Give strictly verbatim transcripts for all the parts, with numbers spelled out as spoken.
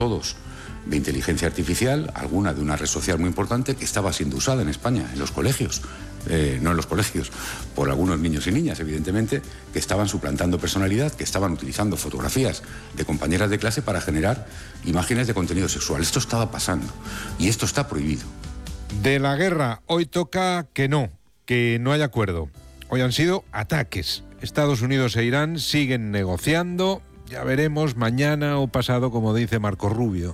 todos de inteligencia artificial, alguna de una red social muy importante que estaba siendo usada en España, en los colegios, eh, no en los colegios, por algunos niños y niñas, evidentemente, que estaban suplantando personalidad, que estaban utilizando fotografías de compañeras de clase para generar imágenes de contenido sexual. Esto estaba pasando y esto está prohibido. De la guerra, hoy toca que no, que no hay acuerdo. Hoy han sido ataques. Estados Unidos e Irán siguen negociando. Ya veremos mañana o pasado, como dice Marco Rubio.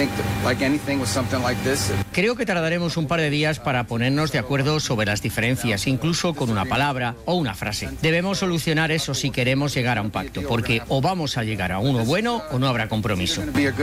Creo que tardaremos un par de días para ponernos de acuerdo sobre las diferencias, incluso con una palabra o una frase. Debemos solucionar eso si queremos llegar a un pacto, porque o vamos a llegar a uno bueno o no habrá compromiso.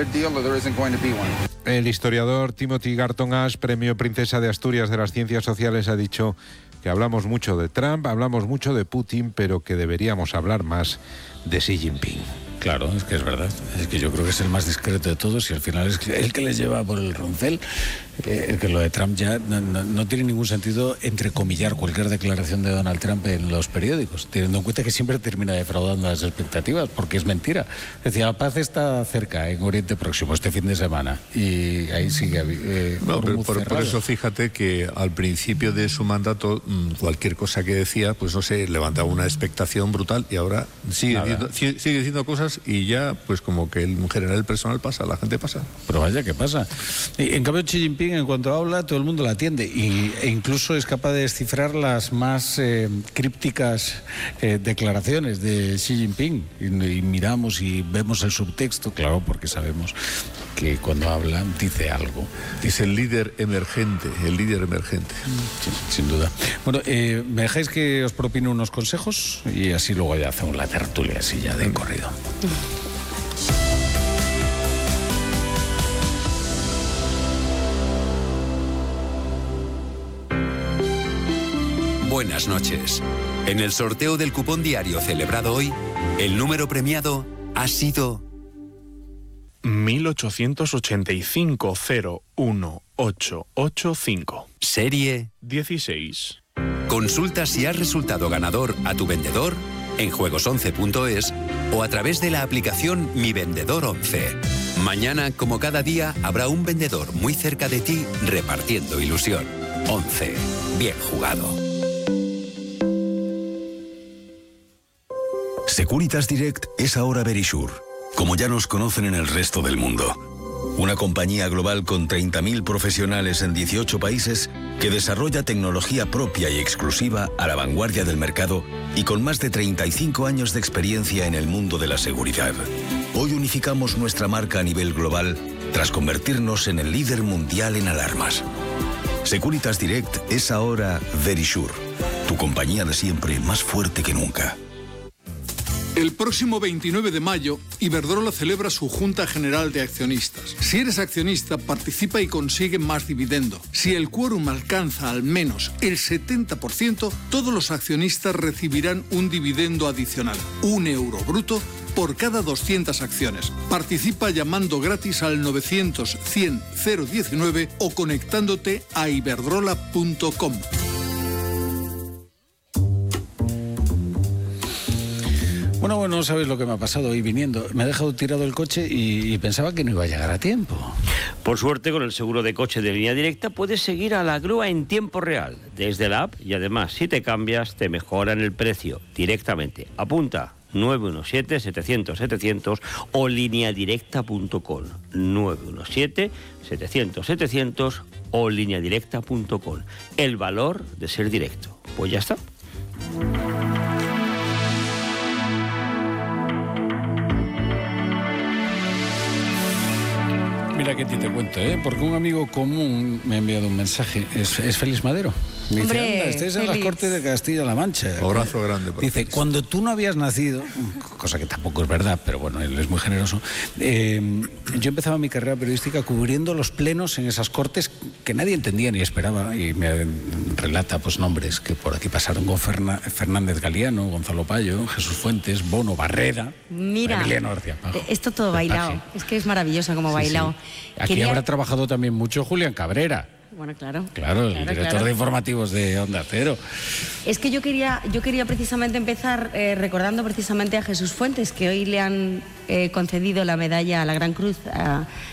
El historiador Timothy Garton Ash, premio Princesa de Asturias de las Ciencias Sociales, ha dicho que hablamos mucho de Trump, hablamos mucho de Putin, pero que deberíamos hablar más de Xi Jinping. Claro, es que es verdad. Es que yo creo que es el más discreto de todos y al final es el que les lleva por el roncel. Eh, que lo de Trump ya no, no, no tiene ningún sentido entrecomillar cualquier declaración de Donald Trump en los periódicos, teniendo en cuenta que siempre termina defraudando las expectativas, porque es mentira. Es decir, la paz está cerca en Oriente Próximo este fin de semana y ahí sigue. Eh, no, pero por, por eso fíjate que al principio de su mandato cualquier cosa que decía, pues no sé, levantaba una expectación brutal y ahora sigue, diciendo, sigue, sigue diciendo cosas y ya pues como que en general personal pasa, la gente pasa. Pero vaya, ¿qué pasa? Y en cambio Xi Jinping, en cuanto habla, todo el mundo la atiende y, e incluso es capaz de descifrar las más eh, crípticas eh, declaraciones de Xi Jinping y, y miramos y vemos el subtexto, claro, porque sabemos que cuando habla dice algo. Dice el líder emergente, el líder emergente. Sí, sin duda. Bueno, eh, ¿me dejáis que os propine unos consejos? Y así luego ya hacemos la tertulia así ya de corrido. Buenas noches. En el sorteo del cupón diario celebrado hoy, el número premiado ha sido mil ochocientos ochenta y cinco cero uno ocho ocho cinco. Serie dieciséis. Consulta si has resultado ganador a tu vendedor en juegos once punto es o a través de la aplicación Mi Vendedor once. Mañana, como cada día, habrá un vendedor muy cerca de ti repartiendo ilusión. once. Bien jugado. Securitas Direct es ahora Verisure, como ya nos conocen en el resto del mundo. Una compañía global con treinta mil profesionales en dieciocho países que desarrolla tecnología propia y exclusiva a la vanguardia del mercado y con más de treinta y cinco años de experiencia en el mundo de la seguridad. Hoy unificamos nuestra marca a nivel global tras convertirnos en el líder mundial en alarmas. Securitas Direct es ahora Verisure, tu compañía de siempre más fuerte que nunca. El próximo veintinueve de mayo, Iberdrola celebra su Junta General de Accionistas. Si eres accionista, participa y consigue más dividendo. Si el quórum alcanza al menos el setenta por ciento, todos los accionistas recibirán un dividendo adicional, un euro bruto, por cada doscientas acciones. Participa llamando gratis al novecientos cien cero diecinueve o conectándote a iberdrola punto com. Bueno, bueno, no sabéis lo que me ha pasado hoy viniendo. Me ha dejado tirado el coche y, y pensaba que no iba a llegar a tiempo. Por suerte, con el seguro de coche de Línea Directa puedes seguir a la grúa en tiempo real, desde la app, y además, si te cambias, te mejoran el precio directamente. Apunta nueve uno siete, setecientos, setecientos o lineadirecta punto com. nueve uno siete, setecientos, setecientos o lineadirecta punto com. El valor de ser directo. Pues ya está. Mira que a ti te cuento, ¿eh? Porque un amigo común me ha enviado un mensaje. Es, es Félix Madero. Me dice, Hombre, anda, estáis en las Cortes de Castilla-La Mancha. Abrazo grande. Dice, Félix. Cuando tú no habías nacido, cosa que tampoco es verdad, pero bueno, él es muy generoso, eh, yo empezaba mi carrera periodística cubriendo los plenos en esas Cortes que nadie entendía ni esperaba, y me relata pues nombres que por aquí pasaron con Ferna, Fernández Galiano, Gonzalo Payo, Jesús Fuentes, Bono Barrera, Mira, Emiliano García Pajo. Esto todo bailado, es que es maravilloso como Sí, bailado. sí. Aquí Quería... habrá trabajado también mucho Julián Cabrera. Bueno, claro. Claro, el claro, director claro. de informativos de Onda Cero. Es que yo quería, yo quería precisamente empezar eh, recordando precisamente a Jesús Fuentes, que hoy le han eh, concedido la medalla a la Gran Cruz a,